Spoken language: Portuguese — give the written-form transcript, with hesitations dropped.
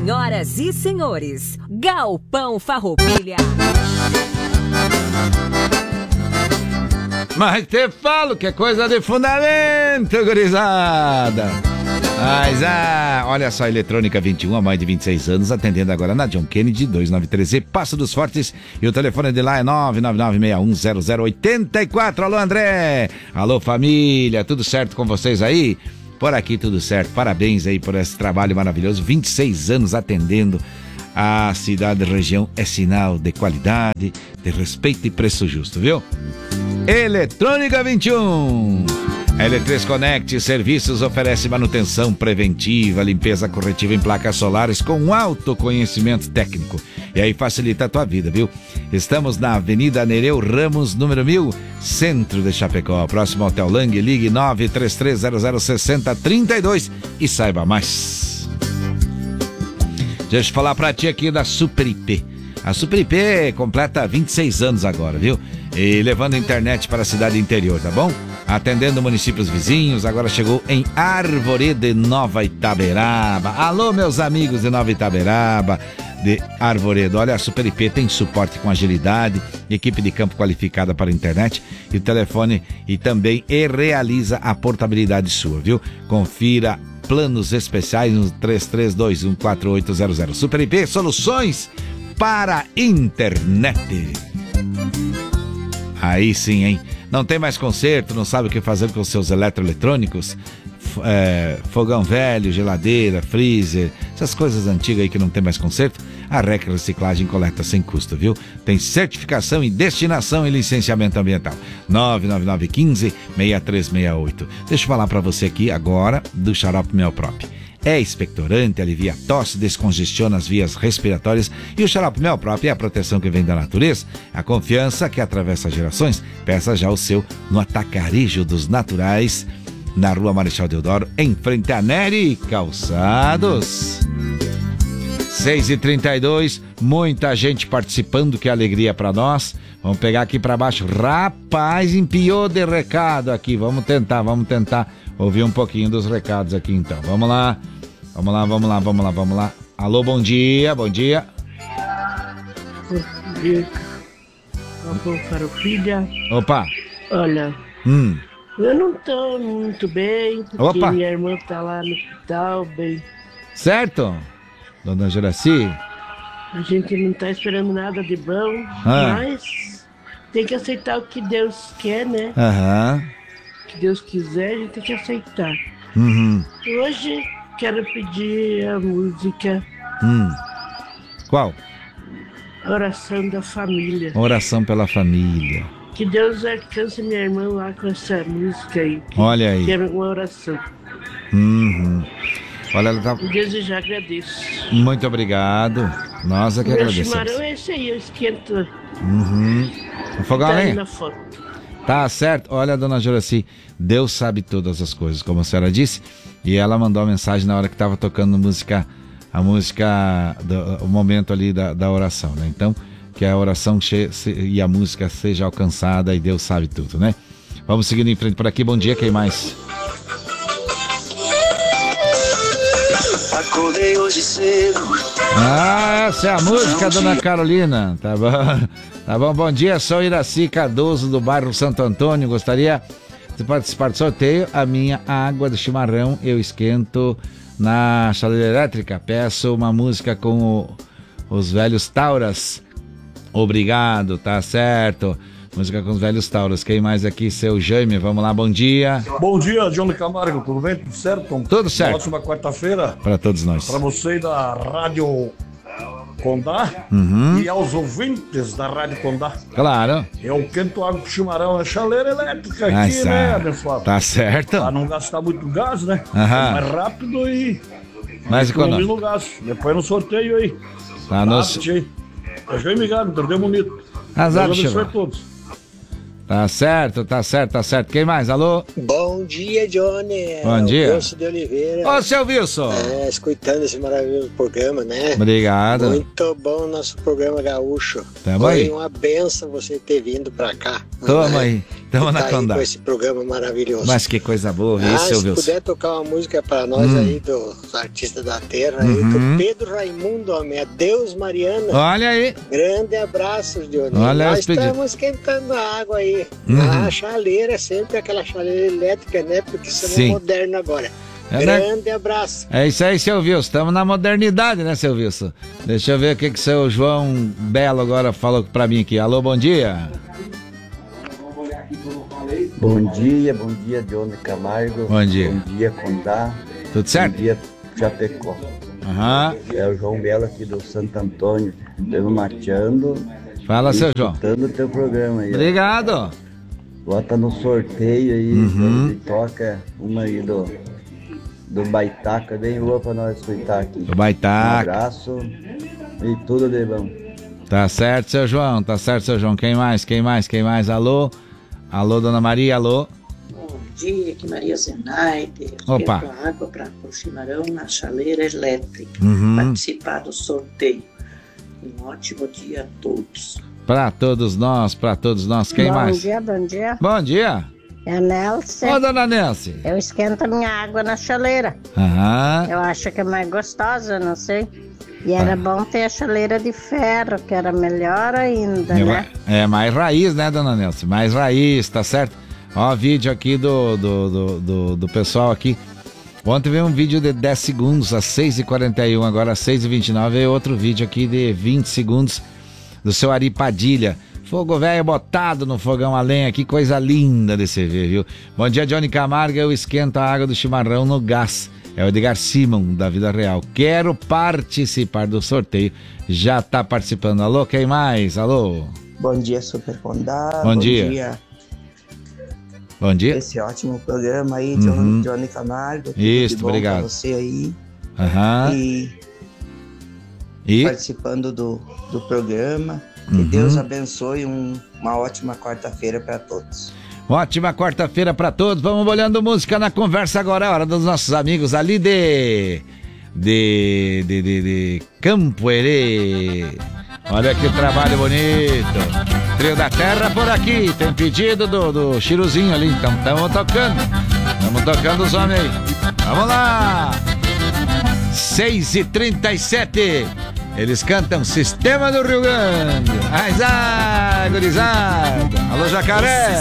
Senhoras e senhores, Galpão Farroupilha. Mas te falo que é coisa de fundamento, gurizada. Mas, olha só, Eletrônica 21, há mais de 26 anos, atendendo agora na John Kennedy, 293E, Passo dos Fortes, e o telefone de lá é 999610084. Alô, André! Alô, família, tudo certo com vocês aí? Por aqui tudo certo, parabéns aí por esse trabalho maravilhoso, 26 anos atendendo a cidade e região, é sinal de qualidade, de respeito e preço justo, viu? Eletrônica 21. A L3 Connect Serviços oferece manutenção preventiva, limpeza corretiva em placas solares com alto conhecimento técnico. E aí facilita a tua vida, viu? Estamos na Avenida Nereu Ramos, número 1000, centro de Chapecó, próximo ao Hotel Lang. Ligue 933006032 e saiba mais. Deixa eu falar pra ti aqui da Super IP. A Super IP completa 26 anos agora, viu? E levando a internet para a cidade interior, tá bom? Atendendo municípios vizinhos, agora chegou em Arvoredo de Nova Itaberaba. Alô, meus amigos de Nova Itaberaba, de Arvoredo. Olha, a Super IP tem suporte com agilidade, equipe de campo qualificada para a internet e telefone e também realiza a portabilidade sua, viu? Confira planos especiais no 33214800. Super IP, soluções para internet. Aí sim, hein? Não tem mais conserto, não sabe o que fazer com seus eletroeletrônicos? Fogão velho, geladeira, freezer, essas coisas antigas aí que não tem mais conserto? A REC Reciclagem coleta sem custo, viu? Tem certificação e destinação e licenciamento ambiental. 99915-6368. Deixa eu falar pra você aqui agora do xarope Melprop. É expectorante, alivia a tosse, descongestiona as vias respiratórias e o xarope Melprop é a proteção que vem da natureza, a confiança que atravessa gerações. Peça já o seu no Atacarejo dos Naturais, na Rua Marechal Deodoro, em frente a Nery Calçados. 6h32, muita gente participando, que alegria pra nós. Vamos pegar aqui pra baixo. Rapaz, empiou de recado aqui. Vamos tentar ouvir um pouquinho dos recados aqui então. Vamos lá. Alô, bom dia. Bom dia. Galpão Farroupilha. Opa. Olha, eu não tô muito bem, porque minha irmã tá lá no hospital, bem. Certo, dona Juraci? A gente não tá esperando nada de bom, mas tem que aceitar o que Deus quer, né? Aham. O que Deus quiser, a gente tem que aceitar. Hoje quero pedir a música. Qual? Oração da Família. Oração pela família. Que Deus alcance minha irmã lá com essa música aí. Olha aí. Que é uma oração. Olha, ela tá... Desde já agradeço. Muito obrigado. Nós é que agradecemos. Meu chimarrão é esse aí, eu esquento. O fogão tá aí na foto. Tá certo. Olha, dona Juraci, Deus sabe todas as coisas, como a senhora disse. E ela mandou uma mensagem na hora que estava tocando a música, o momento ali da oração, né? Então, que a oração e a música seja alcançada e Deus sabe tudo, né? Vamos seguindo em frente por aqui. Bom dia, quem mais? Acordei hoje cedo. Essa é a música, dona Carolina. Tá bom. Tá bom, bom dia, sou Iraci Cardoso, do bairro Santo Antônio. Gostaria de participar do sorteio. A minha água do chimarrão eu esquento na chaleira elétrica. Peço uma música com os velhos Tauras. Obrigado, tá certo. Música com os velhos Tauras. Quem mais aqui? Seu Jaime, vamos lá, bom dia. Bom dia, Johnny Camargo, tudo bem? Tudo certo? Tudo certo. Ótima quarta-feira. Para todos nós. Para você da Rádio Condá e aos ouvintes da Rádio Condá. Claro. Eu quento água com chimarrão, é chaleira elétrica aqui, né, abençoado? Tá certo. Para não gastar muito gás, né? Mais rápido e mais econômico. No gás. Depois no sorteio aí. Tá no... Eu já me engano, perdeu bonito. Azar, Deus abençoe todos. Tá certo. Quem mais? Alô? Bom dia, Johnny. Bom dia. Wilson de Oliveira. Ô, seu Wilson. Escutando esse maravilhoso programa, né? Obrigado. Muito bom o nosso programa gaúcho. Tamo aí. Foi uma benção você ter vindo pra cá. Tamo aí. Estamos na aí Condá. com esse programa maravilhoso. Mas que coisa boa, isso, se Wilson. puder tocar uma música pra nós aí, dos artistas da terra, aí, do Pedro Raimundo, homem, adeus Mariana. Olha aí. Grande abraço, Johnny. Olha nós os pedidos. estamos esquentando a água aí. A chaleira, sempre aquela chaleira elétrica, né? Porque isso Sim. é moderno agora. É, Grande abraço. É isso aí, seu Wilson. Estamos na modernidade, né, seu Wilson? Deixa eu ver o que o seu João Belo agora falou pra mim aqui. Alô, bom dia. Bom dia, Johnny Camargo. Bom dia. Bom dia, Condá. Tudo certo? Bom dia, Chapecó. Aham. É o João Belo aqui do Santo Antônio. Estamos mateando. Fala, seu João. Escutando o teu programa aí. Obrigado. Bota no sorteio aí. E toca uma aí do Baitaca. Bem boa pra nós escutar aqui. Do Baitaca. Um abraço e tudo de bom. Tá certo, seu João. Tá certo, seu João. Quem mais? Alô? Alô, dona Maria, alô? Bom dia, aqui Maria Zenaide. Opa. Esquento água para o chimarrão na chaleira elétrica. Uhum. Participar do sorteio. Um ótimo dia a todos. Pra todos nós. Quem mais? Bom dia. Bom dia. É a Nelce. Ô, dona Nelce. Eu esquento minha água na chaleira. Aham. Eu acho que é mais gostosa, não sei. E era bom ter a chaleira de ferro, que era melhor ainda, né? É mais raiz, né, dona Nelson? Mais raiz, tá certo? Ó, vídeo aqui do pessoal aqui. Ontem veio um vídeo de 10 segundos, às 6h41, agora às 6h29 veio outro vídeo aqui de 20 segundos do seu Ari Padilha. Fogo velho botado no fogão a lenha, que coisa linda de você ver, viu? Bom dia, Johnny Camargo, eu esquento a água do chimarrão no gás. É o Edgar Simon, da Vida Real. Quero participar do sorteio. Já tá participando. Alô, quem mais? Alô? Bom dia, Super Condá. Bom dia. Bom dia. Esse ótimo programa aí, Johnny Camargo. Isso, bom obrigado. pra você aí. Aham. E? Participando do programa. Que Deus abençoe uma ótima quarta-feira para todos. Ótima quarta-feira pra todos. Vamos olhando música na conversa agora. É hora dos nossos amigos ali de Campo Herê. Olha que trabalho bonito. Trio da Terra por aqui. Tem pedido do Chiruzinho ali. Então estamos tocando os homens aí. Vamos lá. 6h37. Eles cantam Sistema do Rio Grande. Ai, gurizada. Alô, Jacaré.